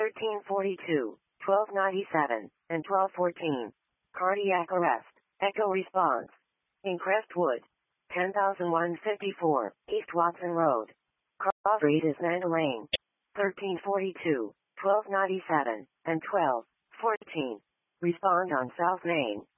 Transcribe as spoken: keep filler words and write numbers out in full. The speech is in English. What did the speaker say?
thirteen forty-two, twelve ninety-seven, and twelve fourteen. Cardiac arrest. Echo response. In Crestwood. ten thousand one hundred fifty-four, East Watson Road. Cross Street is Nanda Lane. thirteen forty-two, twelve ninety-seven, and twelve fourteen. Respond on South Main.